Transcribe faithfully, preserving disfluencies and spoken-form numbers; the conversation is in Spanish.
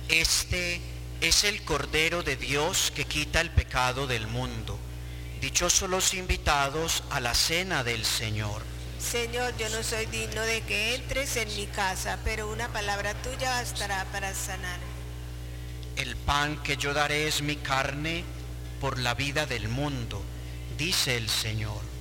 Este es el Cordero de Dios que quita el pecado del mundo. Dichosos los invitados a la cena del Señor. Señor, yo no soy digno de que entres en mi casa, pero una palabra tuya bastará para sanarme. El pan que yo daré es mi carne por la vida del mundo, dice el Señor.